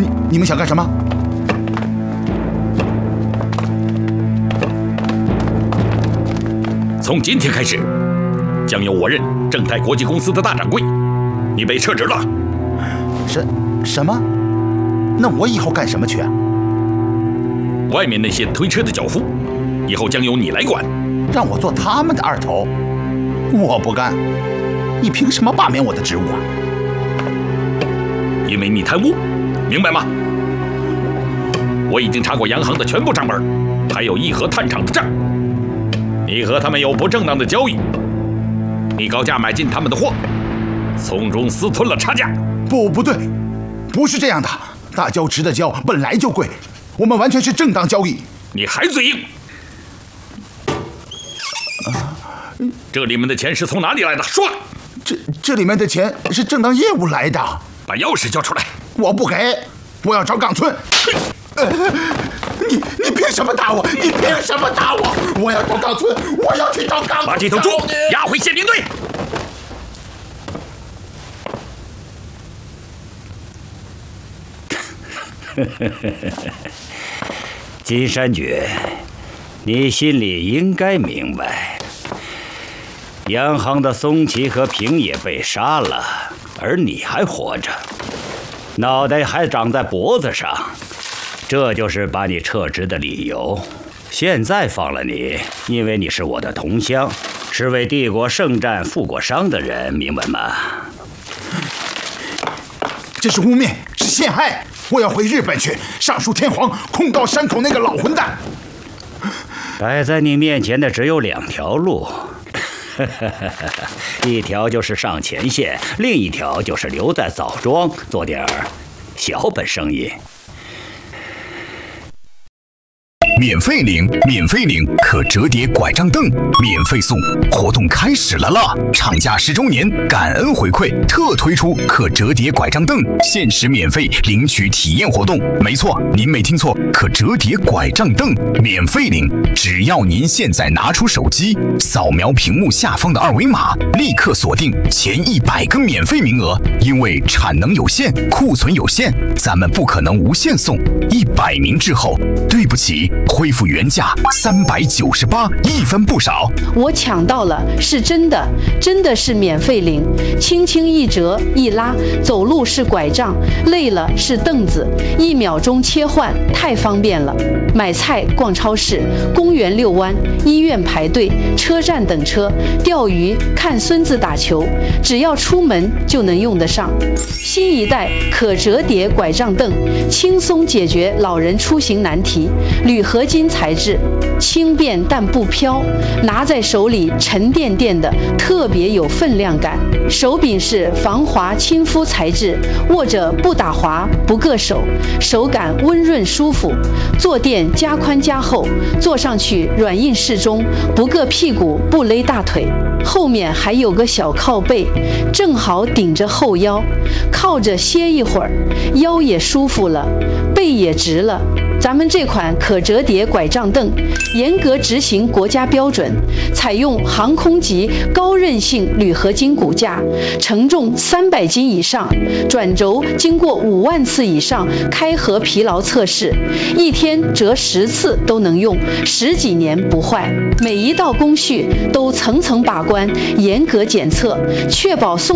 你们想干什么？ 从今天开始，将由我任正泰国际公司的大掌柜。你被撤职了。 什么？那我以后干什么去啊？ 外面那些推车的脚夫，以后将由你来管。 让我做他们的二头？我不干！你凭什么罢免我的职务啊？ 因为你贪污，明白吗？我已经查过洋行的全部账本，还有义和炭厂的账。你和他们有不正当的交易，你高价买进他们的货，从中私吞了差价。 不对，不是这样的。大胶值的胶本来就贵，我们完全是正当交易。 你还嘴硬？这里面的钱是从哪里来的？说！ 这里面的钱是正当业务来的。 把钥匙交出来！ 我不给，我要找冈村。你凭什么打我？你凭什么打我？我要找冈村，我要去找冈村。 把这头猪押回宪兵队。 金山觉，你心里应该明白，洋行的松崎和平野被杀了，而你还活着，脑袋还长在脖子上，这就是把你撤职的理由。现在放了你，因为你是我的同乡，是为帝国圣战负过伤的人，明白吗？ 这是污蔑，是陷害！我要回日本去，上书天皇，控告山口那个老混蛋。 摆在你面前的只有2条路，一条就是上前线，另一条就是留在枣庄做点小本生意。 免费领，免费领可折叠拐杖凳，免费送，活动开始了啦！厂家10周年感恩回馈，特推出可折叠拐杖凳，限时免费领取体验活动。没错，您没听错，可折叠拐杖凳免费领，只要您现在拿出手机，扫描屏幕下方的2维码，立刻锁定前100个免费名额。因为产能有限，库存有限，咱们不可能无限送。100名之后，对不起。恢复原价398，一分不少。 我抢到了，是真的，真的是免费领，轻轻一折一拉，走路是拐杖，累了是凳子，1秒钟切换，太方便了。买菜、逛超市、公园遛弯、医院排队、车站等车、钓鱼、看孙子打球，只要出门就能用得上。新一代可折叠拐杖凳，轻松解决老人出行难题。铝合金材质，轻便但不飘，拿在手里沉甸甸的，特别有分量感。手柄是防滑亲肤材质，握着不打滑不硌手，手感温润舒服。坐垫加宽加厚，坐上去软硬适中，不硌屁股不勒大腿。后面还有个小靠背，正好顶着后腰，靠着歇一会儿，腰也舒服了，背也直了。咱们这款可折叠拐杖凳严格执行国家标准，采用航空级高韧性铝合金骨架，承重300斤以上，转轴经过5万次以上开合疲劳测试，一天折10次都能用，10几年不坏。每一道工序都层层把关，严格检测，确保送